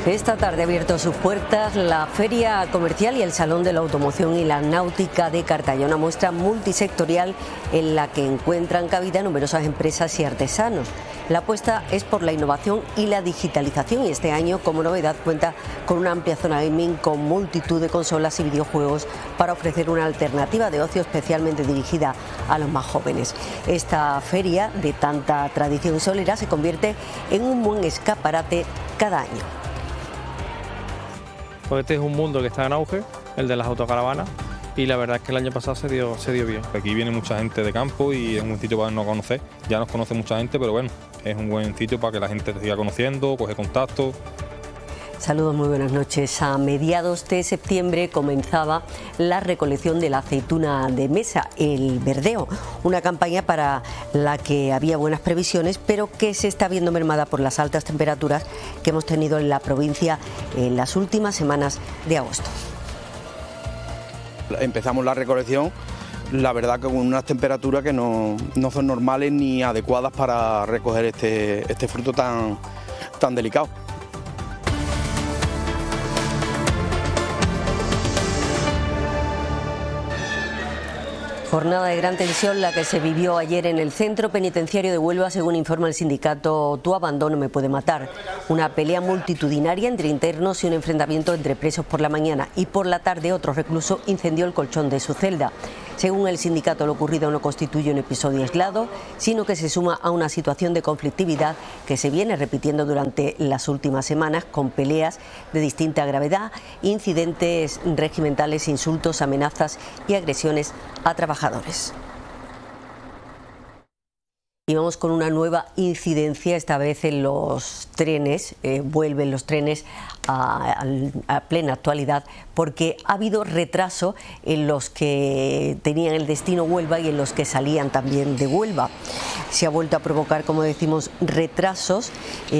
Esta tarde ha abierto sus puertas la Feria Comercial y el Salón de la Automoción y la Náutica de Cartaya, una muestra multisectorial en la que encuentran cabida numerosas empresas y artesanos. La apuesta es por la innovación y la digitalización y este año, como novedad, cuenta con una amplia zona gaming con multitud de consolas y videojuegos para ofrecer una alternativa de ocio especialmente dirigida a los más jóvenes. Esta feria de tanta tradición solera se convierte en un buen escaparate cada año. Pues este es un mundo que está en auge, el de las autocaravanas, y la verdad es que el año pasado se dio bien. Aquí viene mucha gente de campo y es un sitio para no conocer. Ya nos conoce mucha gente, pero bueno, es un buen sitio para que la gente se siga conociendo, coge contacto. Saludos, muy buenas noches. A mediados de septiembre comenzaba la recolección de la aceituna de mesa, el verdeo, una campaña para la que había buenas previsiones, pero que se está viendo mermada por las altas temperaturas que hemos tenido en la provincia en las últimas semanas de agosto. Empezamos la recolección, la verdad que con unas temperaturas que no son normales ni adecuadas para recoger este fruto tan delicado. Jornada de gran tensión la que se vivió ayer en el centro penitenciario de Huelva, según informa el sindicato Tu Abandono Me Puede Matar. Una pelea multitudinaria entre internos y un enfrentamiento entre presos por la mañana y por la tarde otro recluso incendió el colchón de su celda. Según el sindicato, lo ocurrido no constituye un episodio aislado, sino que se suma a una situación de conflictividad que se viene repitiendo durante las últimas semanas, con peleas de distinta gravedad, incidentes regimentales, insultos, amenazas y agresiones a trabajadores. Y vamos con una nueva incidencia, esta vez en los trenes, vuelven los trenes a plena actualidad, porque ha habido retraso en los que tenían el destino Huelva y en los que salían también de Huelva. Se ha vuelto a provocar, como decimos, retrasos.